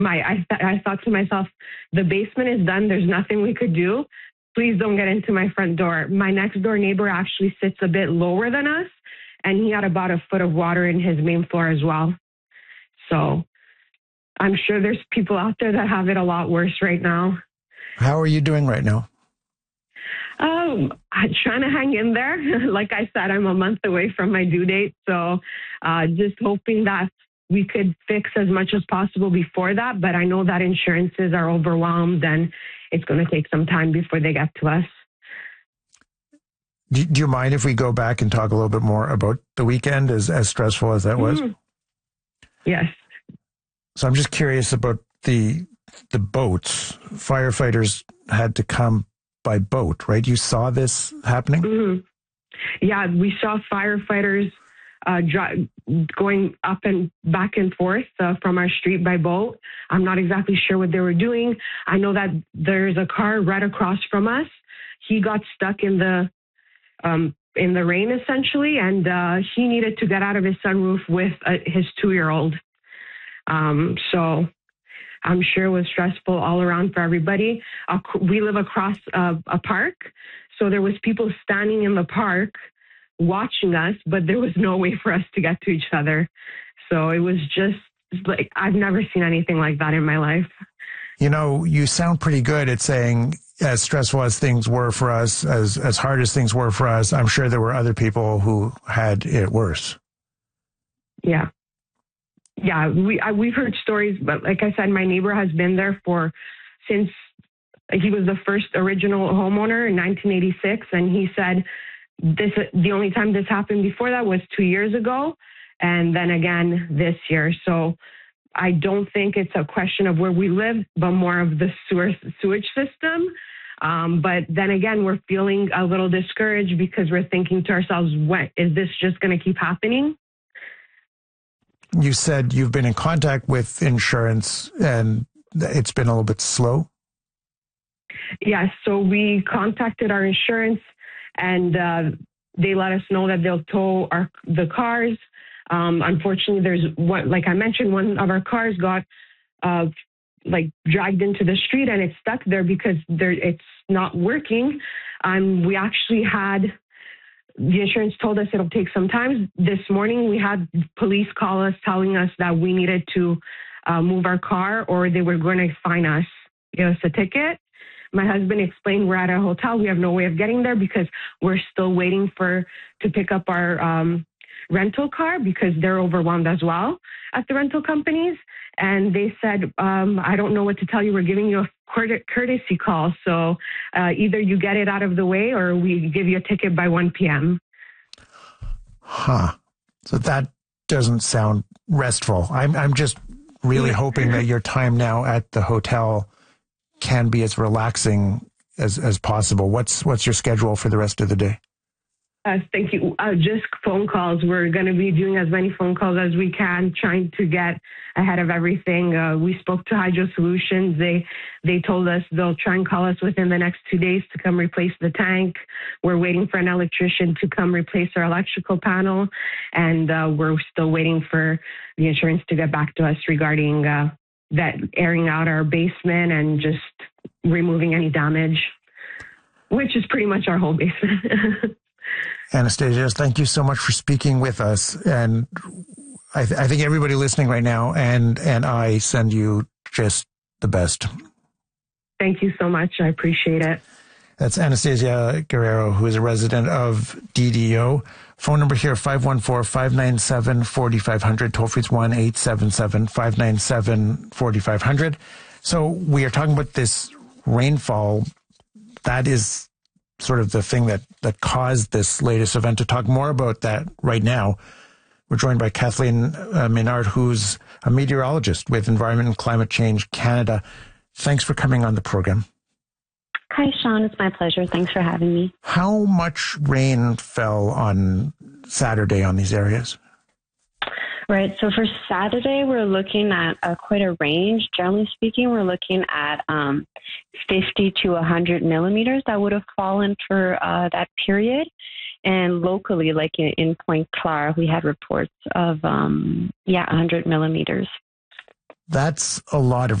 I thought to myself, the basement is done. There's nothing we could do. Please don't get into my front door. My next door neighbor actually sits a bit lower than us, and he had about a foot of water in his main floor as well. So I'm sure there's people out there that have it a lot worse right now. How are you doing right now? I'm trying to hang in there. Like I said, I'm a month away from my due date. So just hoping that we could fix as much as possible before that. But I know that insurances are overwhelmed and it's going to take some time before they get to us. Do you mind if we go back and talk a little bit more about the weekend, as stressful as that was? Yes. So I'm just curious about the boats. Firefighters had to come by boat, right? You saw this happening? Mm-hmm. Yeah, we saw firefighters going up and back and forth from our street by boat. I'm not exactly sure what they were doing. I know that there's a car right across from us. He got stuck in the rain, essentially, and he needed to get out of his sunroof with his 2-year-old. So I'm sure it was stressful all around for everybody. We live across a park, so there was people standing in the park watching us, but there was no way for us to get to each other. So it was just like, I've never seen anything like that in my life. You know, you sound pretty good at saying, as stressful as things were for us, as hard as things were for us, I'm sure there were other people who had it worse. Yeah. Yeah, we've heard stories, but like I said, my neighbor has been there since he was the first original homeowner in 1986, and he said the only time this happened before that was 2 years ago, and then again this year. So I don't think it's a question of where we live, but more of the sewage system. But then again, we're feeling a little discouraged because we're thinking to ourselves, what is this just going to keep happening? You said you've been in contact with insurance and it's been a little bit slow? Yes. So we contacted our insurance and they let us know that they'll tow the cars. Unfortunately, like I mentioned, one of our cars got dragged into the street and it's stuck there because it's not working. We actually had... The insurance told us it'll take some time. This morning, we had police call us telling us that we needed to move our car or they were going to fine us, give us a ticket. My husband explained we're at a hotel. We have no way of getting there because we're still waiting to pick up our rental car because they're overwhelmed as well at the rental companies. And they said, I don't know what to tell you. We're giving you a courtesy call. So either you get it out of the way or we give you a ticket by 1 p.m. Huh. So that doesn't sound restful. I'm just really hoping that your time now at the hotel can be as relaxing as possible. What's your schedule for the rest of the day? Thank you. Just phone calls. We're going to be doing as many phone calls as we can, trying to get ahead of everything. We spoke to Hydro Solutions. They told us they'll try and call us within the next 2 days to come replace the tank. We're waiting for an electrician to come replace our electrical panel. And we're still waiting for the insurance to get back to us regarding that airing out our basement and just removing any damage, which is pretty much our whole basement. Anastasia, thank you so much for speaking with us. And I think everybody listening right now and I send you just the best. Thank you so much. I appreciate it. That's Anastasia Guerrero, who is a resident of DDO. Phone number here, 514-597-4500. Toll free is 1-877-597-4500. So we are talking about this rainfall. That is sort of the thing that caused this latest event. To talk more about that right now, we're joined by Kathleen Menard, who's a meteorologist with Environment and Climate Change Canada. Thanks for coming on the program. Hi, Sean. It's my pleasure. Thanks for having me. How much rain fell on Saturday on these areas? Right. So for Saturday, we're looking at quite a range. Generally speaking, we're looking at 50 to 100 millimeters that would have fallen for that period. And locally, like in Point Claire, we had reports of, 100 millimeters. That's a lot of